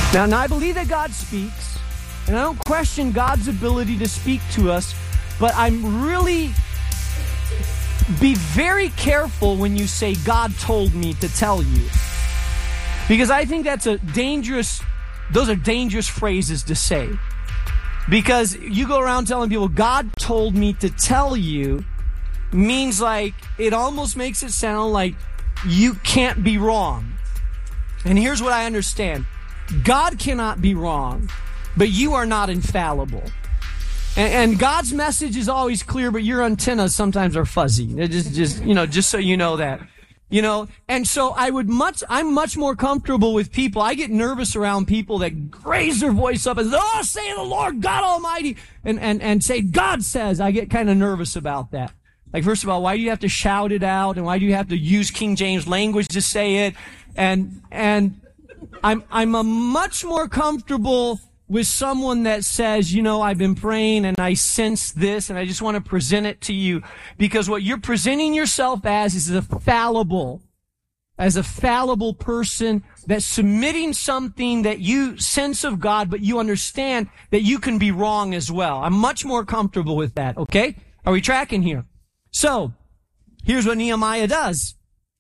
Now I believe that God speaks, and I don't question God's ability to speak to us, but I'm really be very careful when you say, God told me to tell you. Because I think those are dangerous phrases to say. Because you go around telling people, God told me to tell you, means like, it almost makes it sound like you can't be wrong. And here's what I understand. God cannot be wrong, but you are not infallible. And God's message is always clear, but your antennas sometimes are fuzzy. They're just so you know that. And so I'm much more comfortable with people. I get nervous around people that raise their voice up and, say the Lord God Almighty, and say, God says. I get kind of nervous about that. Like, first of all, why do you have to shout it out? And why do you have to use King James language to say it? And I'm a much more comfortable with someone that says, I've been praying and I sense this and I just want to present it to you. Because what you're presenting yourself as is a fallible person that's submitting something that you sense of God, but you understand that you can be wrong as well. I'm much more comfortable with that, okay? Are we tracking here? So, here's what Nehemiah does.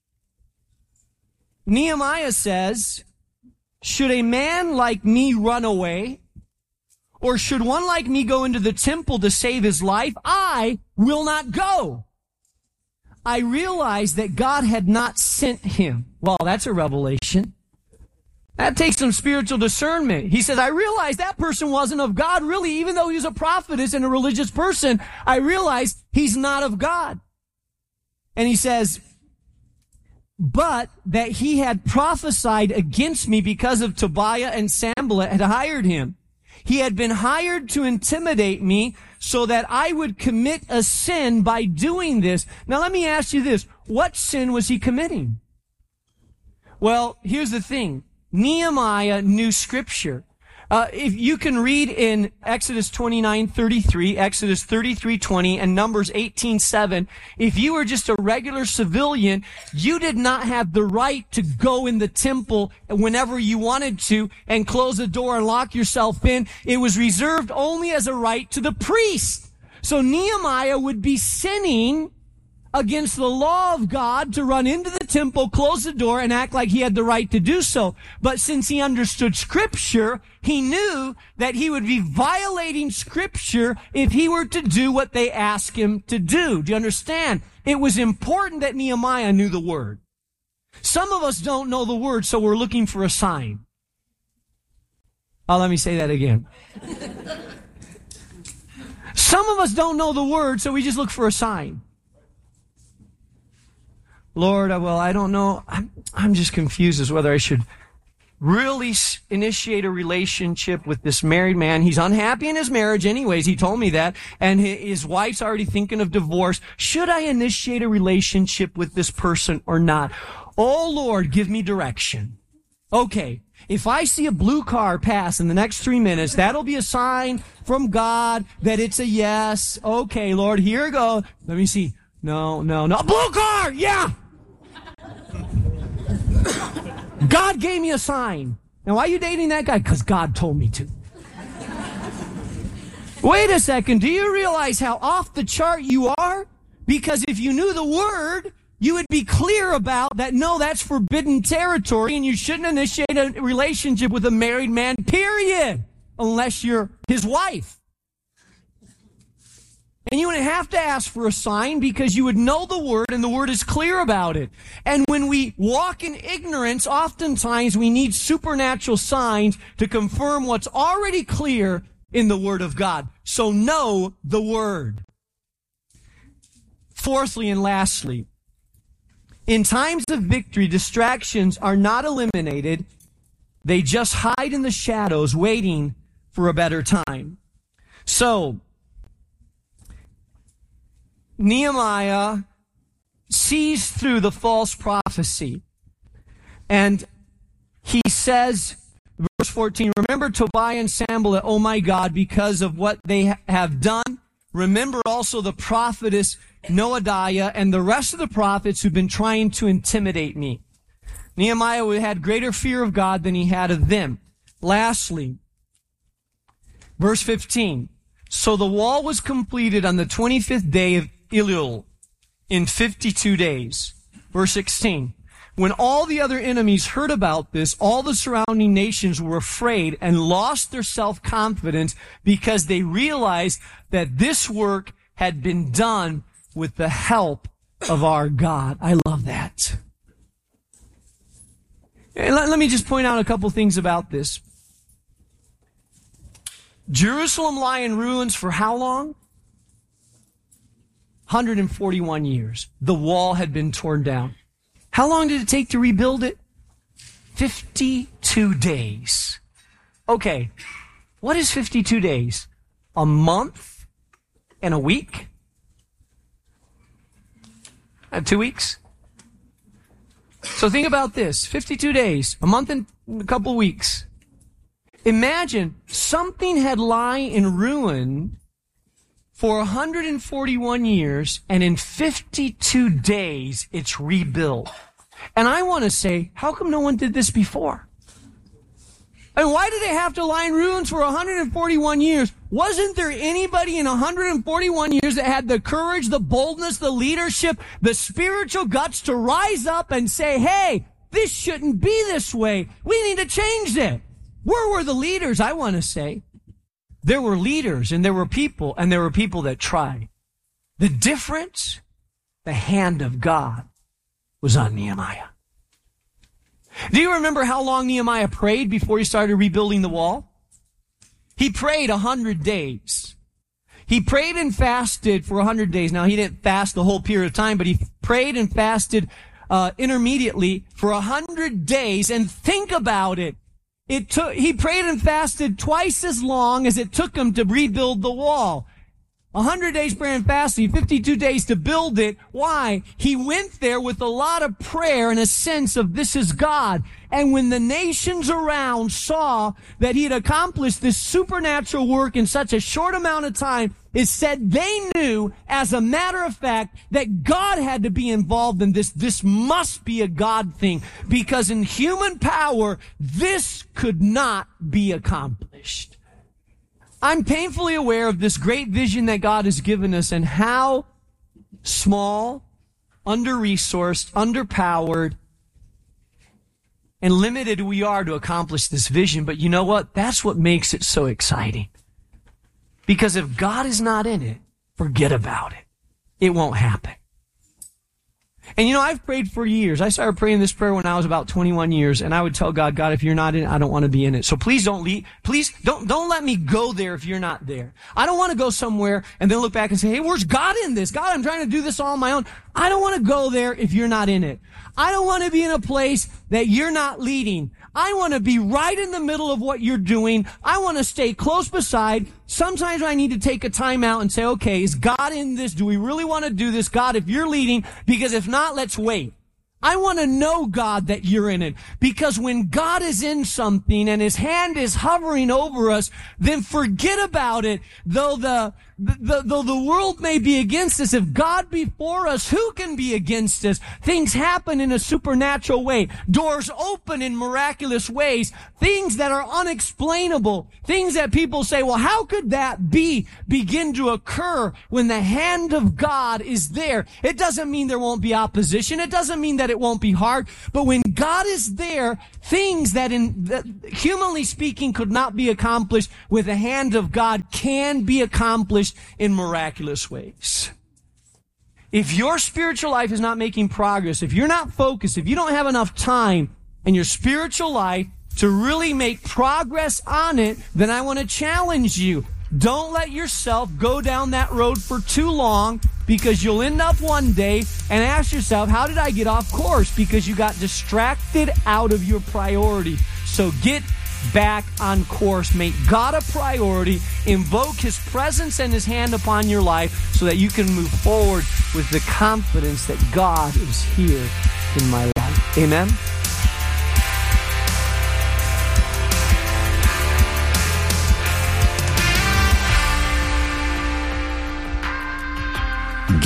Nehemiah says, should a man like me run away, or should one like me go into the temple to save his life? I will not go. I realized that God had not sent him. Well, that's a revelation. That takes some spiritual discernment. He says, I realized that person wasn't of God, really, even though he was a prophetess and a religious person. I realized he's not of God. And he says, but that he had prophesied against me because of Tobiah and Sanballat had hired him. He had been hired to intimidate me so that I would commit a sin by doing this. Now let me ask you this. What sin was he committing? Well, here's the thing. Nehemiah knew Scripture. If you can read in Exodus 29:33, Exodus 33:20, and Numbers 18:7, if you were just a regular civilian, you did not have the right to go in the temple whenever you wanted to and close the door and lock yourself in. It was reserved only as a right to the priest. So Nehemiah would be sinning against the law of God to run into the temple, close the door, and act like he had the right to do so. But since he understood Scripture, he knew that he would be violating Scripture if he were to do what they asked him to do. Do you understand? It was important that Nehemiah knew the Word. Some of us don't know the Word, so we're looking for a sign. Oh, let me say that again. Some of us don't know the Word, so we just look for a sign. Lord, I don't know. I'm just confused as whether I should really initiate a relationship with this married man. He's unhappy in his marriage anyways. He told me that. And his wife's already thinking of divorce. Should I initiate a relationship with this person or not? Oh, Lord, give me direction. Okay. If I see a blue car pass in the next 3 minutes, that'll be a sign from God that it's a yes. Okay, Lord, here we go. Let me see. No. Blue car! Yeah! God gave me a sign. Now, why are you dating that guy? Because God told me to. Wait a second. Do you realize how off the chart you are? Because if you knew the Word, you would be clear about that, no, that's forbidden territory, and you shouldn't initiate a relationship with a married man, period, unless you're his wife. And you wouldn't have to ask for a sign because you would know the Word and the Word is clear about it. And when we walk in ignorance, oftentimes we need supernatural signs to confirm what's already clear in the Word of God. So know the Word. Fourthly and lastly, in times of victory, distractions are not eliminated. They just hide in the shadows waiting for a better time. So, Nehemiah sees through the false prophecy. And he says, verse 14, remember Tobiah and Sanballat, oh my God, because of what they have done. Remember also the prophetess Noadiah and the rest of the prophets who've been trying to intimidate me. Nehemiah had greater fear of God than he had of them. Lastly, verse 15. So the wall was completed on the 25th day of Elul in 52 days. Verse 16. When all the other enemies heard about this, all the surrounding nations were afraid and lost their self-confidence because they realized that this work had been done with the help of our God. I love that. And let me just point out a couple things about this. Jerusalem lie in ruins for how long? 141 years. The wall had been torn down. How long did it take to rebuild it? 52 days. Okay, what is 52 days? A month and a week? 2 weeks? So think about this. 52 days, a month and a couple weeks. Imagine something had lie in ruin for 141 years, and in 52 days, it's rebuilt. And I want to say, how come no one did this before? I mean, why did they have to lie in ruins for 141 years? Wasn't there anybody in 141 years that had the courage, the boldness, the leadership, the spiritual guts to rise up and say, hey, this shouldn't be this way. We need to change it. Where were the leaders, I want to say? There were leaders and there were people that tried. The difference, the hand of God was on Nehemiah. Do you remember how long Nehemiah prayed before he started rebuilding the wall? He prayed 100 days. He prayed and fasted for 100 days. Now, he didn't fast the whole period of time, but he prayed and fasted intermediately for 100 days. And think about it. He prayed and fasted twice as long as it took him to rebuild the wall. 100 days prayer and fasting, 52 days to build it. Why? He went there with a lot of prayer and a sense of this is God. And when the nations around saw that he had accomplished this supernatural work in such a short amount of time, it said they knew, as a matter of fact, that God had to be involved in this. This must be a God thing, because in human power, this could not be accomplished. I'm painfully aware of this great vision that God has given us and how small, under-resourced, underpowered, and limited we are to accomplish this vision. But you know what? That's what makes it so exciting. Because if God is not in it, forget about it. It won't happen. And you know, I've prayed for years. I started praying this prayer when I was about 21 years, and I would tell God, God, if you're not in it, I don't want to be in it. So please don't let me go there if you're not there. I don't want to go somewhere and then look back and say, hey, where's God in this? God, I'm trying to do this all on my own. I don't want to go there if you're not in it. I don't want to be in a place that you're not leading. I want to be right in the middle of what you're doing. I want to stay close beside. Sometimes I need to take a time out and say, okay, is God in this? Do we really want to do this? God, if you're leading, because if not, let's wait. I want to know, God, that you're in it. Because when God is in something and his hand is hovering over us, then forget about it. Though the world may be against us, if God be for us, who can be against us? Things happen in a supernatural way. Doors open in miraculous ways. Things that are unexplainable. Things that people say, well, how could that begin to occur when the hand of God is there? It doesn't mean there won't be opposition. It doesn't mean that it won't be hard. But when God is there, things that humanly speaking could not be accomplished with the hand of God can be accomplished in miraculous ways. If your spiritual life is not making progress, if you're not focused, if you don't have enough time in your spiritual life to really make progress on it, then I want to challenge you. Don't let yourself go down that road for too long, because you'll end up one day and ask yourself, how did I get off course? Because you got distracted out of your priority. So get back on course. Make God a priority. Invoke his presence and his hand upon your life so that you can move forward with the confidence that God is here in my life. Amen.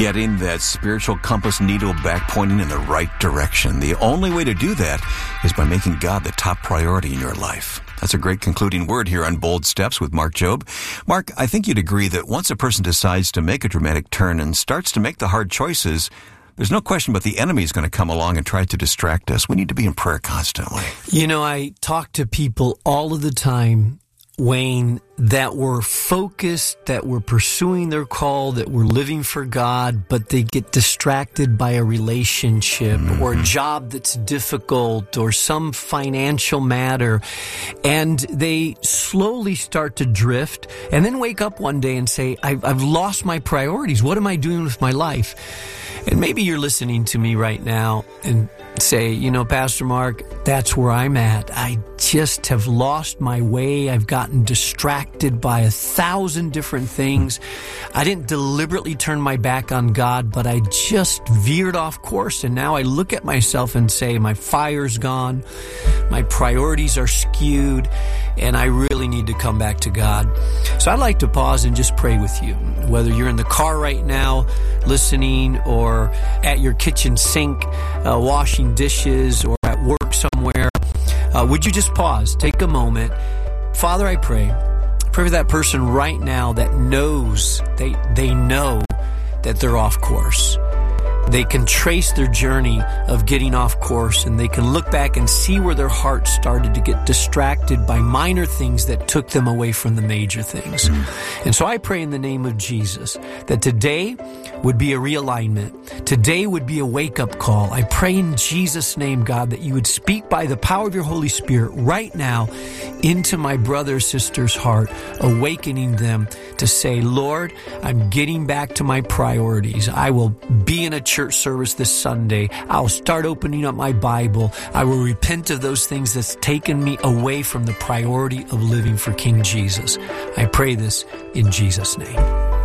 getting that spiritual compass needle back pointing in the right direction. The only way to do that is by making God the top priority in your life. That's a great concluding word here on Bold Steps with Mark Jobe. Mark, I think you'd agree that once a person decides to make a dramatic turn and starts to make the hard choices, there's no question but the enemy is going to come along and try to distract us. We need to be in prayer constantly. You know, I talk to people all of the time, Wayne, that were focused, that were pursuing their call, that were living for God, but they get distracted by a relationship or a job that's difficult or some financial matter, and they slowly start to drift and then wake up one day and say, I've lost my priorities. What am I doing with my life? And maybe you're listening to me right now and say, you know, Pastor Mark, that's where I'm at. I just have lost my way. I've gotten distracted by 1,000 different things. I didn't deliberately turn my back on God, but I just veered off course. And now I look at myself and say, my fire's gone. My priorities are skewed, and I really need to come back to God. So I'd like to pause and just pray with you. Whether you're in the car right now listening or at your kitchen sink washing dishes or at work somewhere, would you just pause, take a moment. Father, I pray for that person right now that knows, they know that they're off course. They can trace their journey of getting off course, and they can look back and see where their heart started to get distracted by minor things that took them away from the major things. And so I pray in the name of Jesus that today would be a realignment. Today would be a wake-up call. I pray in Jesus' name, God, that you would speak by the power of your Holy Spirit right now into my brother or sister's heart, awakening them to say, Lord, I'm getting back to my priorities. I will be in a church service this Sunday. I'll start opening up my Bible. I will repent of those things that's taken me away from the priority of living for King Jesus. I pray this in Jesus' name.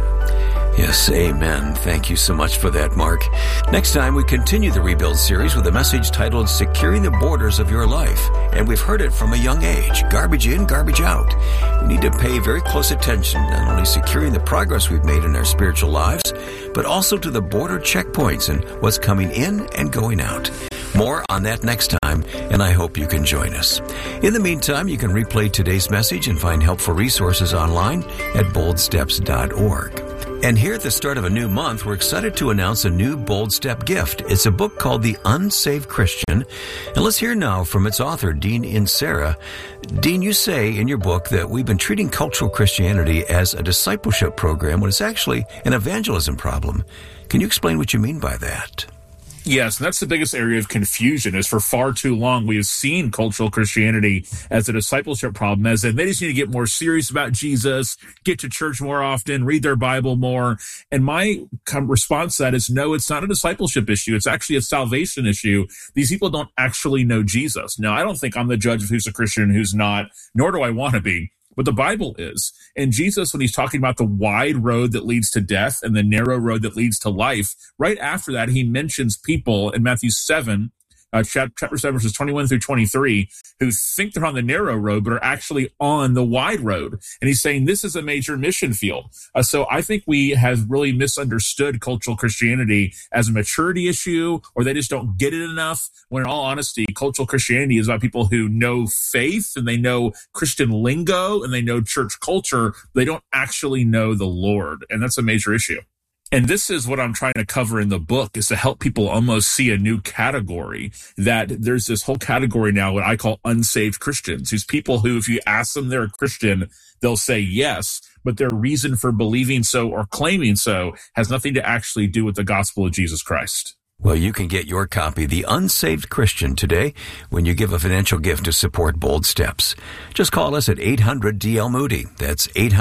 Yes, amen. Thank you so much for that, Mark. Next time, we continue the Rebuild series with a message titled Securing the Borders of Your Life. And we've heard it from a young age. Garbage in, garbage out. We need to pay very close attention, not only securing the progress we've made in our spiritual lives, but also to the border checkpoints and what's coming in and going out. More on that next time, and I hope you can join us. In the meantime, you can replay today's message and find helpful resources online at boldsteps.org. And here at the start of a new month, we're excited to announce a new Bold Step gift. It's a book called The Unsaved Christian. And let's hear now from its author, Dean Inserra. Dean, you say in your book that we've been treating cultural Christianity as a discipleship program when it's actually an evangelism problem. Can you explain what you mean by that? Yes, and that's the biggest area of confusion, is for far too long we have seen cultural Christianity as a discipleship problem, as in they just need to get more serious about Jesus, get to church more often, read their Bible more. And my response to that is, no, it's not a discipleship issue. It's actually a salvation issue. These people don't actually know Jesus. Now, I don't think I'm the judge of who's a Christian and who's not, nor do I want to be. But the Bible is. And Jesus, when he's talking about the wide road that leads to death and the narrow road that leads to life, right after that, he mentions people in Matthew 7, chapter 7, verses 21 through 23, who think they're on the narrow road, but are actually on the wide road. And he's saying this is a major mission field. So I think we have really misunderstood cultural Christianity as a maturity issue, or they just don't get it enough, when in all honesty, cultural Christianity is about people who know faith and they know Christian lingo and they know church culture. They don't actually know the Lord. And that's a major issue. And this is what I'm trying to cover in the book, is to help people almost see a new category, that there's this whole category now, what I call unsaved Christians. These people who, if you ask them they're a Christian, they'll say yes, but their reason for believing so or claiming so has nothing to actually do with the gospel of Jesus Christ. Well, you can get your copy, The Unsaved Christian, today when you give a financial gift to support Bold Steps. Just call us at 800-DL-MOODY. That's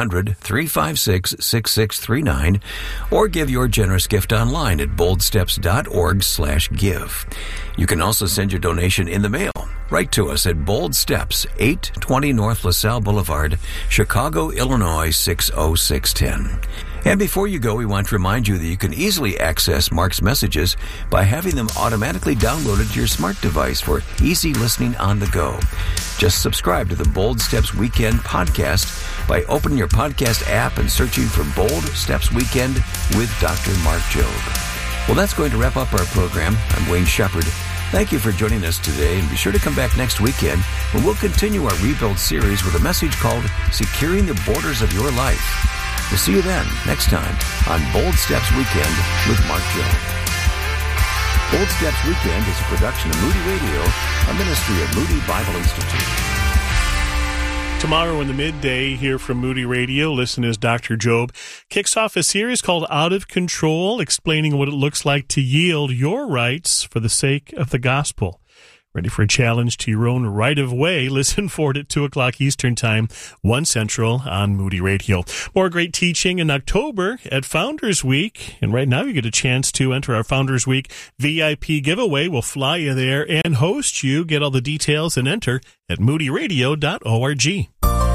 800-356-6639. Or give your generous gift online at boldsteps.org/give. You can also send your donation in the mail. Write to us at Bold Steps, 820 North LaSalle Boulevard, Chicago, Illinois, 60610. And before you go, we want to remind you that you can easily access Mark's messages by having them automatically downloaded to your smart device for easy listening on the go. Just subscribe to the Bold Steps Weekend podcast by opening your podcast app and searching for Bold Steps Weekend with Dr. Mark Jobe. Well, that's going to wrap up our program. I'm Wayne Shepherd. Thank you for joining us today, and be sure to come back next weekend when we'll continue our Rebuild series with a message called Securing the Borders of Your Life. We'll see you then, next time, on Bold Steps Weekend with Mark Jobe. Bold Steps Weekend is a production of Moody Radio, a ministry of Moody Bible Institute. Tomorrow in the midday here from Moody Radio, listen as Dr. Jobe kicks off a series called Out of Control, explaining what it looks like to yield your rights for the sake of the gospel. Ready for a challenge to your own right of way? Listen for it at 2 o'clock Eastern Time, 1 Central on Moody Radio. More great teaching in October at Founders Week. And right now you get a chance to enter our Founders Week VIP giveaway. We'll fly you there and host you. Get all the details and enter at moodyradio.org.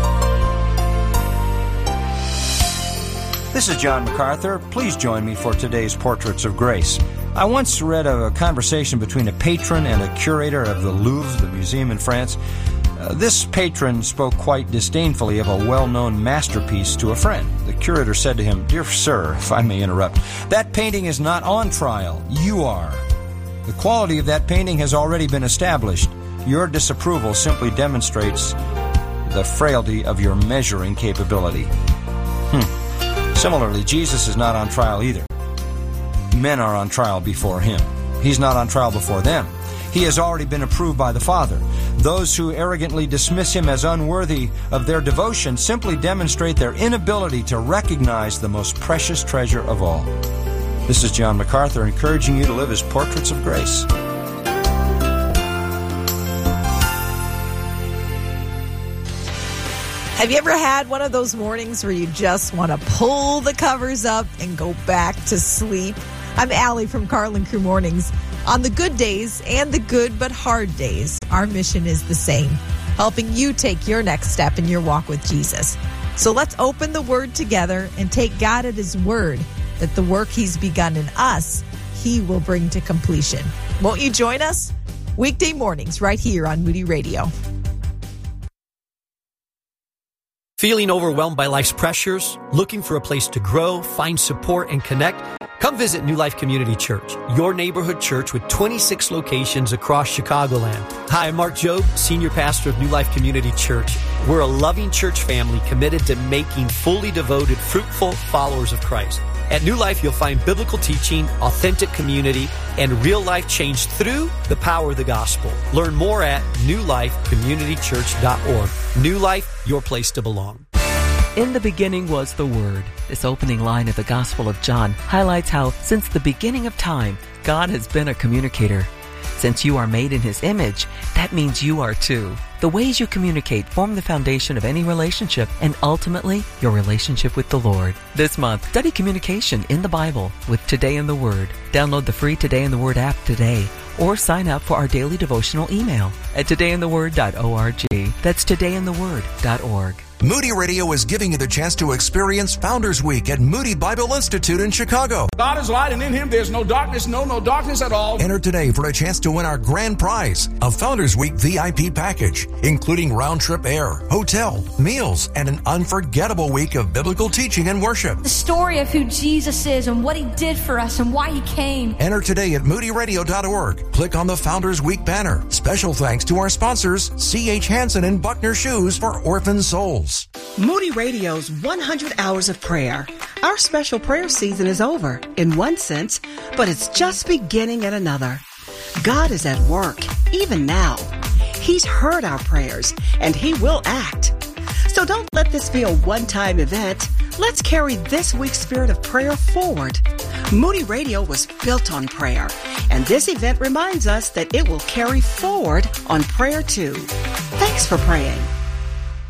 This is John MacArthur. Please join me for today's Portraits of Grace. I once read a conversation between a patron and a curator of the Louvre, the museum in France. This patron spoke quite disdainfully of a well-known masterpiece to a friend. The curator said to him, "Dear sir, if I may interrupt, that painting is not on trial. You are. The quality of that painting has already been established. Your disapproval simply demonstrates the frailty of your measuring capability." Similarly, Jesus is not on trial either. Men are on trial before him. He's not on trial before them. He has already been approved by the Father. Those who arrogantly dismiss him as unworthy of their devotion simply demonstrate their inability to recognize the most precious treasure of all. This is John MacArthur encouraging you to live as portraits of grace. Have you ever had one of those mornings where you just want to pull the covers up and go back to sleep? I'm Allie from Carlin Crew Mornings. On the good days and the good but hard days, our mission is the same, helping you take your next step in your walk with Jesus. So let's open the Word together and take God at His word that the work He's begun in us, He will bring to completion. Won't you join us? Weekday mornings right here on Moody Radio. Feeling overwhelmed by life's pressures? Looking for a place to grow, find support, and connect? Come visit New Life Community Church, your neighborhood church with 26 locations across Chicagoland. Hi, I'm Mark Jobe, Senior Pastor of New Life Community Church. We're a loving church family committed to making fully devoted, fruitful followers of Christ. At New Life, you'll find biblical teaching, authentic community, and real-life change through the power of the gospel. Learn more at newlifecommunitychurch.org. New Life, your place to belong. In the beginning was the Word. This opening line of the Gospel of John highlights how, since the beginning of time, God has been a communicator. Since you are made in His image, that means you are too. The ways you communicate form the foundation of any relationship and ultimately your relationship with the Lord. This month, study communication in the Bible with Today in the Word. Download the free Today in the Word app today or sign up for our daily devotional email at todayintheword.org. That's todayintheword.org. Moody Radio is giving you the chance to experience Founders Week at Moody Bible Institute in Chicago. God is light, and in Him there's no darkness, no darkness at all. Enter today for a chance to win our grand prize, a Founders Week VIP package, including round-trip air, hotel, meals, and an unforgettable week of biblical teaching and worship. The story of who Jesus is and what He did for us and why He came. Enter today at moodyradio.org. Click on the Founders Week banner. Special thanks to our sponsors, C.H. Hansen and Buckner Shoes for Orphan Souls. Moody Radio's 100 Hours of Prayer. Our special prayer season is over, in one sense, but it's just beginning in another. God is at work, even now. He's heard our prayers, and He will act. So don't let this be a one-time event. Let's carry this week's spirit of prayer forward. Moody Radio was built on prayer, and this event reminds us that it will carry forward on prayer too. Thanks for praying.